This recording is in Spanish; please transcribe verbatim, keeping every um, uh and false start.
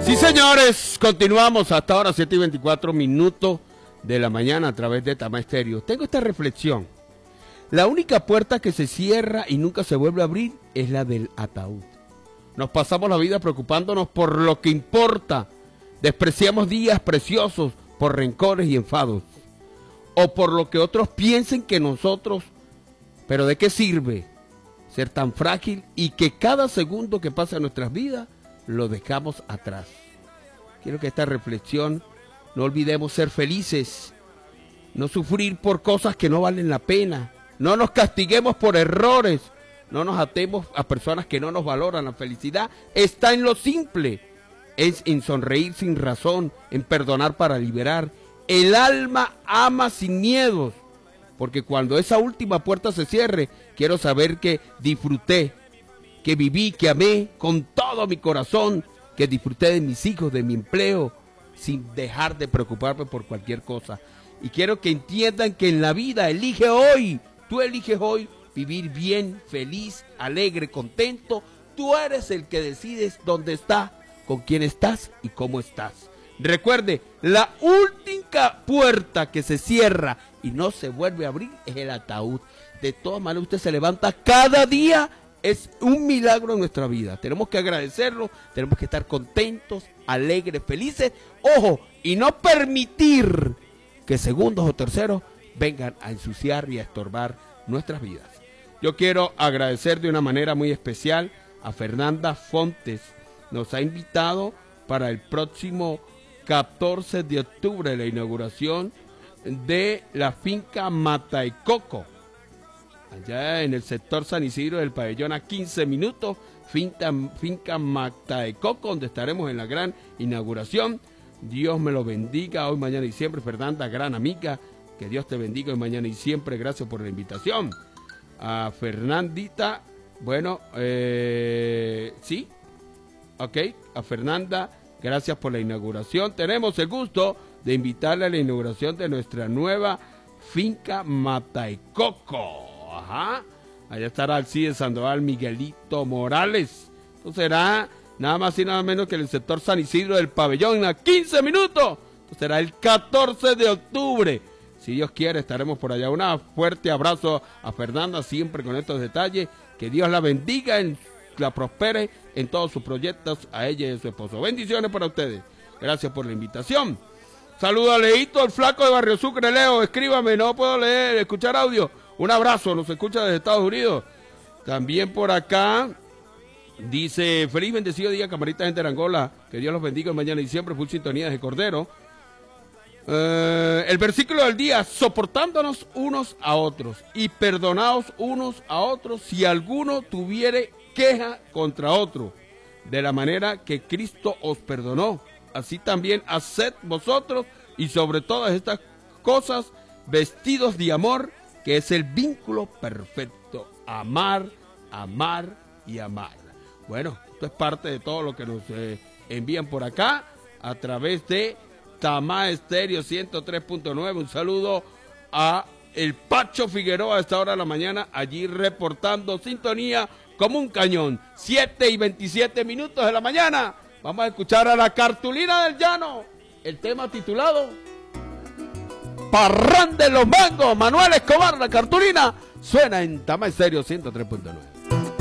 Sí, señores, continuamos hasta ahora, siete y veinticuatro minutos de la mañana a través de Tama Estéreo. Tengo esta reflexión. La única puerta que se cierra y nunca se vuelve a abrir es la del ataúd. Nos pasamos la vida preocupándonos por lo que importa. Despreciamos días preciosos por rencores y enfados. O por lo que otros piensen que nosotros. Pero ¿de qué sirve ser tan frágil y que cada segundo que pasa en nuestras vidas lo dejamos atrás? Quiero que esta reflexión, no olvidemos ser felices, no sufrir por cosas que no valen la pena, no nos castiguemos por errores, no nos atemos a personas que no nos valoran. La felicidad está en lo simple, es en sonreír sin razón, en perdonar para liberar. El alma ama sin miedos, porque cuando esa última puerta se cierre, quiero saber que disfruté, que viví, que amé con todo mi corazón, que disfruté de mis hijos, de mi empleo, sin dejar de preocuparme por cualquier cosa. Y quiero que entiendan que en la vida elige hoy, tú eliges hoy vivir bien, feliz, alegre, contento. Tú eres el que decides dónde estás, con quién estás y cómo estás. Recuerde, la última puerta que se cierra y no se vuelve a abrir es el ataúd. De todas maneras, usted se levanta cada día. Es un milagro en nuestra vida. Tenemos que agradecerlo, tenemos que estar contentos, alegres, felices. Ojo, y no permitir que segundos o terceros vengan a ensuciar y a estorbar nuestras vidas. Yo quiero agradecer de una manera muy especial a Fernanda Fontes. Nos ha invitado para el próximo catorce de octubre, la inauguración de la finca Mata de Coco, allá en el sector San Isidro del Pabellón, a quince minutos, finca, finca Mata de Coco, donde estaremos en la gran inauguración. Dios me lo bendiga hoy, mañana y siempre. Fernanda, gran amiga, que Dios te bendiga hoy, mañana y siempre. Gracias por la invitación. A Fernandita, bueno, eh, sí, ok, a Fernanda, gracias por la inauguración. Tenemos el gusto de invitarle a la inauguración de nuestra nueva finca Mata de Coco. Ajá, allá estará Alcides Sandoval, Miguelito Morales. Esto será nada más y nada menos que en el sector San Isidro del Pabellón, a quince minutos. Esto será el catorce de octubre. Si Dios quiere, estaremos por allá. Un fuerte abrazo a Fernanda, siempre con estos detalles. Que Dios la bendiga, en, la prospere en todos sus proyectos, a ella y a su esposo. Bendiciones para ustedes. Gracias por la invitación. Saludo a Leito, el flaco de Barrio Sucre. Leo, escríbame, no puedo leer, escuchar audio. Un abrazo, nos escucha desde Estados Unidos. También por acá dice: feliz bendecido día, camaritas gente de Angola. Que Dios los bendiga mañana y siempre. Full sintonía de Cordero. Eh, el versículo del día: soportándonos unos a otros y perdonaos unos a otros si alguno tuviere queja contra otro, de la manera que Cristo os perdonó, así también haced vosotros. Y sobre todas estas cosas, vestidos de amor, que es el vínculo perfecto. Amar, amar y amar. Bueno, esto es parte de todo lo que nos eh, envían por acá a través de Tama Estéreo ciento tres punto nueve. Un saludo a el Pacho Figueroa a esta hora de la mañana, allí reportando sintonía como un cañón. siete y veintisiete minutos de la mañana. Vamos a escuchar a la Cartulina del Llano, el tema titulado Parrán de los Mangos. Manuel Escobar, la Cartulina, suena en Tama Estéreo ciento tres punto nueve.